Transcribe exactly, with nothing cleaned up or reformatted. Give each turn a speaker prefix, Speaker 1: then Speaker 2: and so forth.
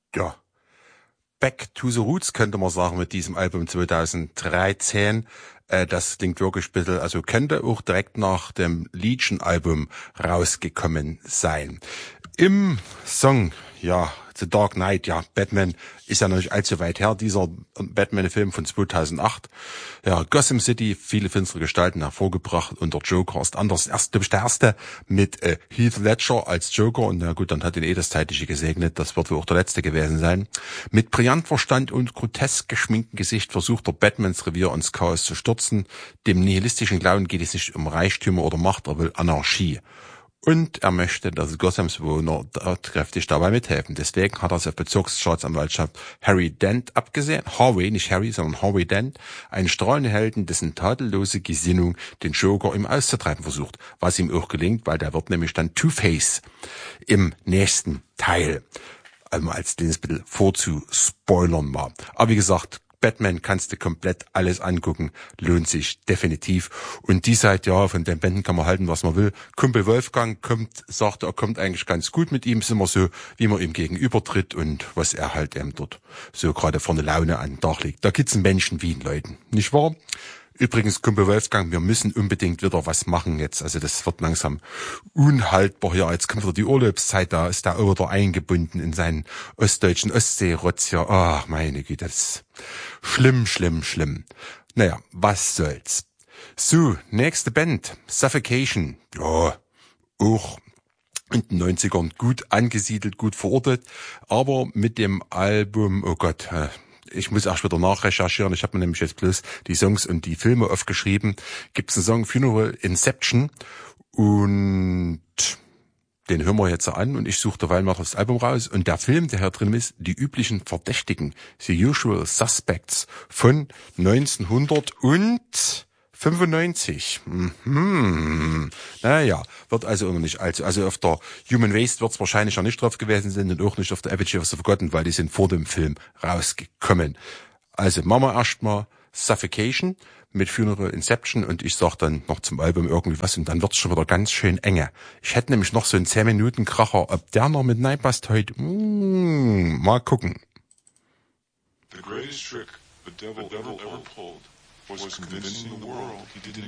Speaker 1: ja, Back to the Roots könnte man sagen mit diesem Album zwanzig dreizehn. Äh, das klingt wirklich ein bisschen, also könnte auch direkt nach dem Legion-Album rausgekommen sein. Im Song, ja, The Dark Knight, ja, Batman ist ja noch nicht allzu weit her, dieser Batman-Film von zweitausendacht. Ja, Gotham City, viele finstere Gestalten hervorgebracht und der Joker ist anders. Erst, glaube ich, der erste mit äh, Heath Ledger als Joker und na gut, dann hat ihn eh das Zeitliche gesegnet, das wird wohl auch der letzte gewesen sein. Mit Brillantverstand und grotesk geschminktem Gesicht versucht der Batmans Revier ins Chaos zu stürzen. Dem nihilistischen Clown geht es nicht um Reichtümer oder Macht, er will Anarchie. Und er möchte, dass Gothams Bewohner kräftig dabei mithelfen. Deswegen hat er auf Bezirksstaatsanwaltschaft Harry Dent abgesehen, Harvey, nicht Harry, sondern Harvey Dent, einen strahlenden Helden, dessen tadellose Gesinnung den Joker ihm auszutreiben versucht. Was ihm auch gelingt, weil der wird nämlich dann Two-Face im nächsten Teil. Also als den es ein bisschen vorzuspoilern war. Aber wie gesagt, Batman kannst du komplett alles angucken, lohnt sich definitiv. Und die Seite, ja, von den Bänden kann man halten, was man will. Kumpel Wolfgang kommt, sagt, er kommt eigentlich ganz gut mit ihm, ist immer so, wie man ihm gegenübertritt und was er halt eben dort so gerade vor eine Laune an den Tag legt. Da gibt's einen Menschen wie einen Leuten, nicht wahr? Übrigens, Kumpel Wolfgang, wir müssen unbedingt wieder was machen jetzt. Also das wird langsam unhaltbar hier. Jetzt kommt wieder die Urlaubszeit, da ist der auch wieder eingebunden in seinen ostdeutschen Ostseerotz hier. Ach, meine Güte, das ist schlimm, schlimm, schlimm. Naja, was soll's. So, nächste Band, Suffocation. Ja, auch in den neunzigern gut angesiedelt, gut verortet, aber mit dem Album, oh Gott, ich muss erst wieder nachrecherchieren, ich habe mir nämlich jetzt bloß die Songs und die Filme aufgeschrieben, gibt's einen Song Funeral Inception und den hören wir jetzt an und ich suche derweil mal das Album raus und der Film, der hier drin ist, Die üblichen Verdächtigen, The Usual Suspects von neunzehnhundertfünfundneunzig. Mhm. Naja, wird also noch nicht allzu, also auf der Human Waste wird es wahrscheinlich noch nicht drauf gewesen sein und auch nicht auf der Effigy of the Forgotten, weil die sind vor dem Film rausgekommen. Also machen wir erstmal Suffocation mit Funeral Inception und ich sag dann noch zum Album irgendwie was und dann wird's schon wieder ganz schön enge. Ich hätte nämlich noch so einen zehn Minuten Kracher, ob der noch mit reinpasst heute, mm, mal gucken.
Speaker 2: The greatest trick the devil, the devil ever pulled was convincing the world he didn't